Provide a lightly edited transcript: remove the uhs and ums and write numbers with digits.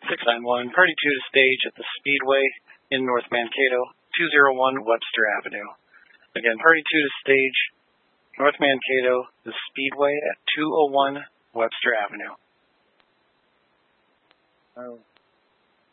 691, Party 2 to stage at the Speedway in North Mankato, 201 Webster Avenue. Again, Party 2 to stage, North Mankato, the Speedway at 201 Webster Avenue.